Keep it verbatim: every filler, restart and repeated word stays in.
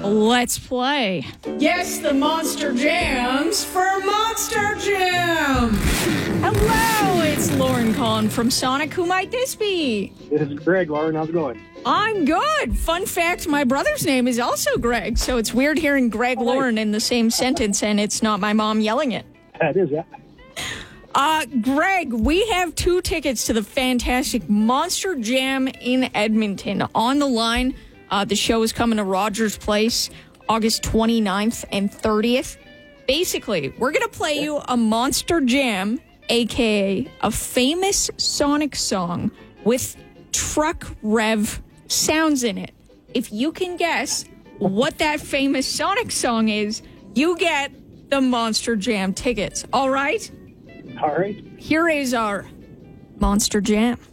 Let's play. Guess the Monster Jams for Monster Jam. Hello, it's Lauren calling from Sonic. Who might this be? This is Greg. Lauren, how's it going? I'm good. Fun fact, my brother's name is also Greg, so it's weird hearing Greg Oh, Lauren in the same sentence, and it's not my mom yelling it. That is, yeah. Uh, Greg, we have two tickets to the fantastic Monster Jam in Edmonton. On the line, uh, the show is coming to Rogers Place August twenty-ninth and thirtieth. Basically, we're going to play you a Monster Jam, a k a a famous Sonic song with truck rev sounds in it. If you can guess what that famous Sonic song is, you get the Monster Jam tickets. All right? All right. Here is our Monster Jam.